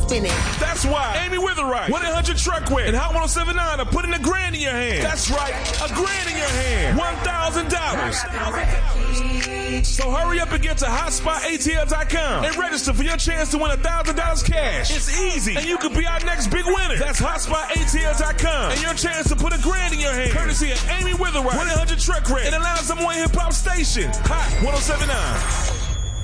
spinning. That's why Amy Witherite, 1-800-TRUCK-WIN, and Hot 1079 are putting $1,000 in your hand. That's right, $1,000 in your hand. $1,000. So hurry up and get to HotspotATL.com and register for your chance to win $1,000 cash. It's easy, and you could be our next big winner. That's HotspotATL.com and your chance to put $1,000 in your hand. Courtesy of Amy Witherite, 1-800-TRUCK-WIN, and allows them one hip hop station. Hot 1079.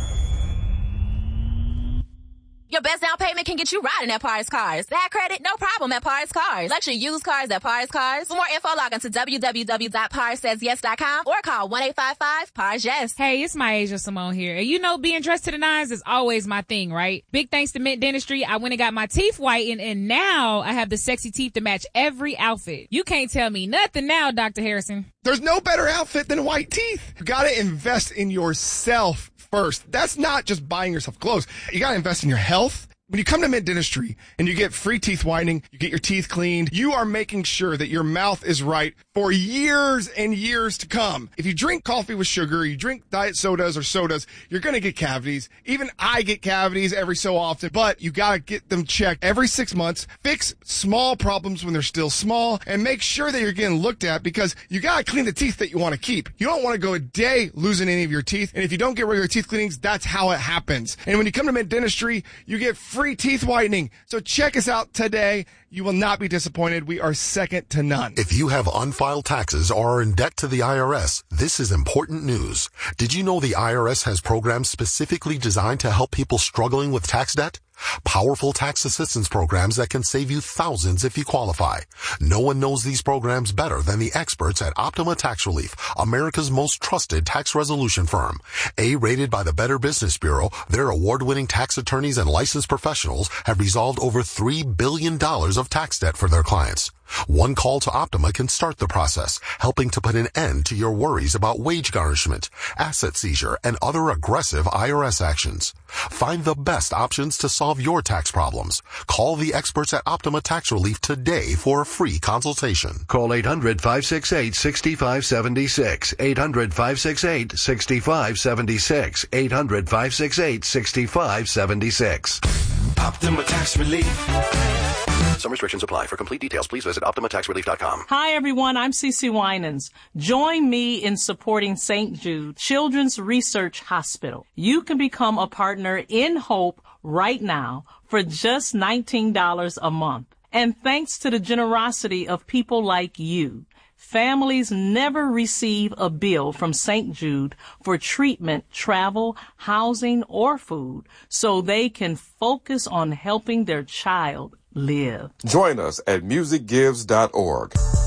Your best down payment can get you riding at Paris Cars. Bad credit? No problem at Paris Cars. Luxury used cars at Paris Cars. For more info, log on to www.parsays.yes.com or call 1-855-PARS-YES. Hey, it's Myasia Simone here. And you know being dressed to the nines is always my thing, right? Big thanks to Mint Dentistry, I went and got my teeth whitened, and now I have the sexy teeth to match every outfit. You can't tell me nothing now, Dr. Harrison. There's no better outfit than white teeth. You gotta invest in yourself first. That's not just buying yourself clothes. You gotta invest in your health. When you come to Mint Dentistry and you get free teeth whitening, you get your teeth cleaned, you are making sure that your mouth is right for years and years to come. If you drink coffee with sugar, you drink diet sodas or sodas, you're going to get cavities. Even I get cavities every so often, but you got to get them checked every 6 months. Fix small problems when they're still small and make sure that you're getting looked at, because you got to clean the teeth that you want to keep. You don't want to go a day losing any of your teeth. And if you don't get regular teeth cleanings, that's how it happens. And when you come to Mint Dentistry, you get free teeth whitening. So check us out today. You will not be disappointed. We are second to none. If you have unfiled taxes or are in debt to the IRS, this is important news. Did you know the IRS has programs specifically designed to help people struggling with tax debt? Powerful tax assistance programs that can save you thousands if you qualify. No one knows these programs better than the experts at Optima Tax Relief, America's most trusted tax resolution firm. A-rated by the Better Business Bureau, their award-winning tax attorneys and licensed professionals have resolved over $3 billion of tax debt for their clients. One call to Optima can start the process, helping to put an end to your worries about wage garnishment, asset seizure, and other aggressive IRS actions. Find the best options to solve your tax problems. Call the experts at Optima Tax Relief today for a free consultation. Call 800-568-6576. 800-568-6576. 800-568-6576. Optima Tax Relief. Some restrictions apply. For complete details, please visit OptimaTaxRelief.com. Hi, everyone. I'm Cece Winans. Join me in supporting St. Jude Children's Research Hospital. You can become a partner in Hope right now for just $19 a month. And thanks to the generosity of people like you, families never receive a bill from St. Jude for treatment, travel, housing, or food, so they can focus on helping their child live. Join us at musicgives.org.